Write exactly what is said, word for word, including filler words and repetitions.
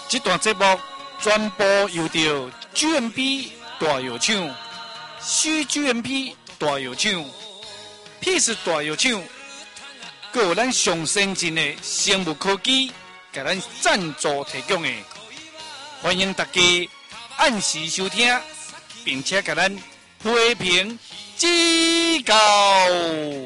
这段节目全部由着 G M P 大药厂、C G M P 大药厂、Peace 大药厂，佮有咱上先进的生物科技，给咱赞助提供的。欢迎大家按时收听，并且给咱批评指教。